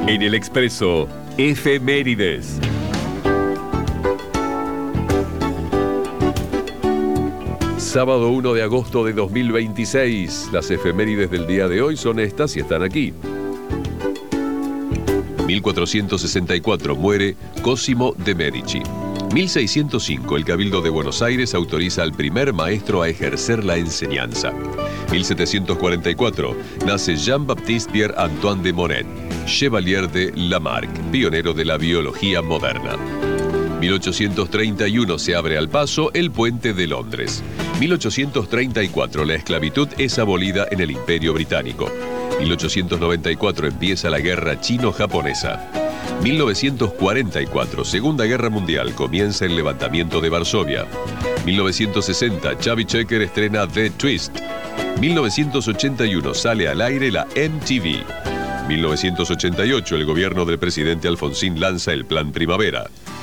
En el Expreso, efemérides. Sábado 1 de agosto de 2026. Las efemérides del día de hoy son estas y están aquí. 1464 muere Cosimo de Medici. 1605 el Cabildo de Buenos Aires autoriza al primer maestro a ejercer la enseñanza. 1744 nace Jean-Baptiste Pierre-Antoine de Monnet, Chevalier de Lamarck, pionero de la biología moderna. 1831 se abre al paso el Puente de Londres. 1834 la esclavitud es abolida en el Imperio Británico. 1894 empieza la Guerra Chino-Japonesa. 1944, Segunda Guerra Mundial, comienza el levantamiento de Varsovia. 1960, Chubby Checker estrena The Twist. 1981 sale al aire la MTV. 1988 el gobierno del presidente Alfonsín lanza el Plan Primavera.